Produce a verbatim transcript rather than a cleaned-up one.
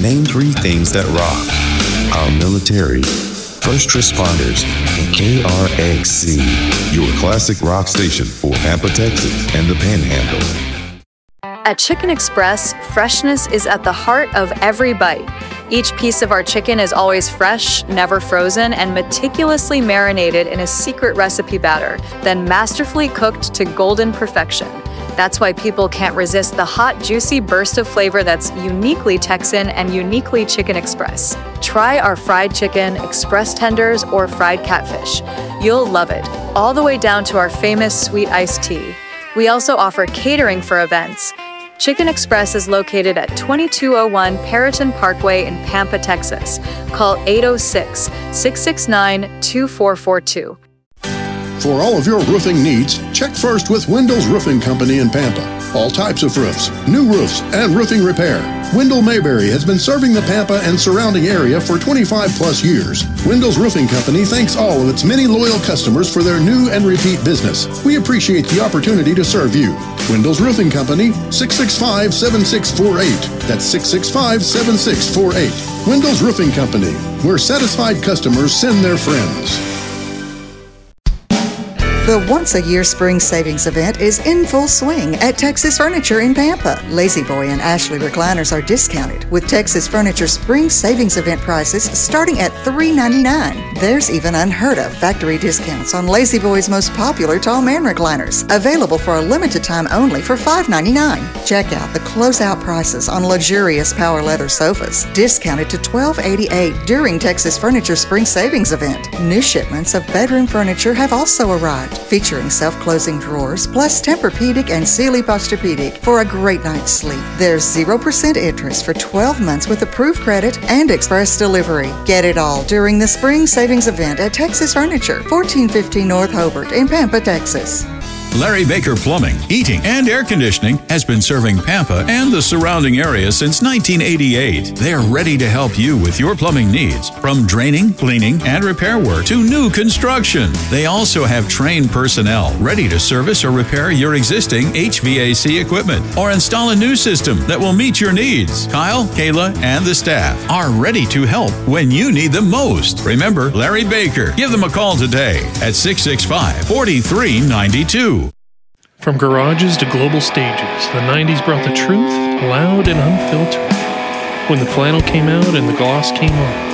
Name three things that rock. Our military, first responders, and K R X C, your classic rock station for Pampa, Texas, and the Panhandle. At Chicken Express, freshness is at the heart of every bite. Each piece of our chicken is always fresh, never frozen, and meticulously marinated in a secret recipe batter, then masterfully cooked to golden perfection. That's why people can't resist the hot, juicy burst of flavor that's uniquely Texan and uniquely Chicken Express. Try our fried chicken, express tenders, or fried catfish. You'll love it, all the way down to our famous sweet iced tea. We also offer catering for events. Chicken Express is located at twenty-two oh one Perriton Parkway in Pampa, Texas. Call eight oh six, six six nine, two four four two. For all of your roofing needs, check first with Windows Roofing Company in Pampa. All types of roofs, new roofs, and roofing repair. Wendell Mayberry has been serving the Pampa and surrounding area for twenty-five plus years. Windows Roofing Company thanks all of its many loyal customers for their new and repeat business. We appreciate the opportunity to serve you. Windows Roofing Company, six six five, seven six four eight. That's six six five, seven six four eight. Windows Roofing Company, where satisfied customers send their friends. The once-a-year spring savings event is in full swing at Texas Furniture in Pampa. Lazy Boy and Ashley recliners are discounted with Texas Furniture spring savings event prices starting at three ninety-nine. There's even unheard-of factory discounts on Lazy Boy's most popular tall man recliners, available for a limited time only for five ninety-nine. Check out the closeout prices on luxurious power leather sofas, discounted to twelve eighty-eight during Texas Furniture spring savings event. New shipments of bedroom furniture have also arrived, featuring self-closing drawers plus Tempur-Pedic and Sealy Posturepedic for a great night's sleep. There's zero percent interest for twelve months with approved credit and express delivery. Get it all during the spring savings event at Texas Furniture, fourteen fifteen North Hobart in Pampa, Texas. Larry Baker Plumbing, Heating, and Air Conditioning has been serving Pampa and the surrounding area since nineteen eighty-eight. They're ready to help you with your plumbing needs, from draining, cleaning, and repair work to new construction. They also have trained personnel ready to service or repair your existing H V A C equipment or install a new system that will meet your needs. Kyle, Kayla, and the staff are ready to help when you need them most. Remember Larry Baker. Give them a call today at six six five, four three nine two. From garages to global stages, the nineties brought the truth, loud and unfiltered. When the flannel came out and the gloss came off,